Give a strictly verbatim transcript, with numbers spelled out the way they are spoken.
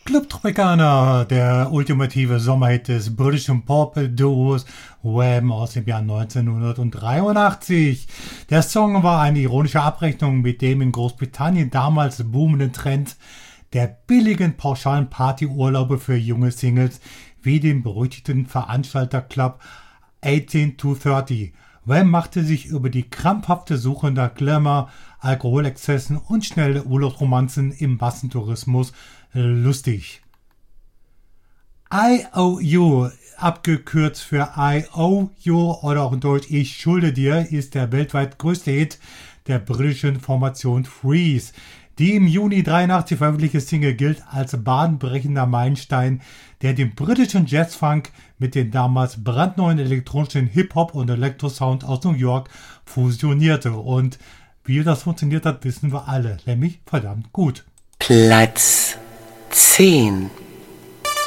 Club Tropicana, der ultimative Sommerhit des britischen Pop-Duos Wham aus dem Jahr neunzehnhundertdreiundachtzig. Der Song war eine ironische Abrechnung mit dem in Großbritannien damals boomenden Trend der billigen pauschalen Partyurlaube für junge Singles wie dem berüchtigten Veranstalterclub achtzehn to dreißig. Wham machte sich über die krampfhafte Suche nach Glamour, Alkoholexzessen und schnelle Urlaubsromanzen im Massentourismus lustig. I O U, abgekürzt für I Owe You oder auch in Deutsch Ich schulde dir, ist der weltweit größte Hit der britischen Formation Freeze. Die im Juni dreiundachtzig veröffentlichte Single gilt als bahnbrechender Meilenstein, der den britischen Jazzfunk mit den damals brandneuen elektronischen Hip-Hop und Elektrosound aus New York fusionierte. Und wie das funktioniert hat, wissen wir alle, nämlich verdammt gut. Platz zehn.